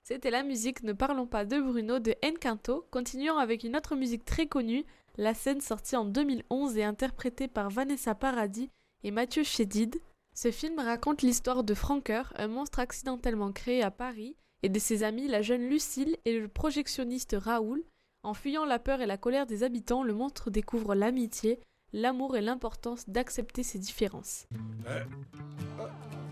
C'était la musique Ne parlons pas de Bruno de Encanto. Continuons avec une autre musique très connue, La Scène, sortie en 2011 et interprétée par Vanessa Paradis et Mathieu Chédid. Ce film raconte l'histoire de Francoeur, un monstre accidentellement créé à Paris, et de ses amis la jeune Lucille et le projectionniste Raoul. En fuyant la peur et la colère des habitants, le monstre découvre l'amitié, l'amour et l'importance d'accepter ses différences.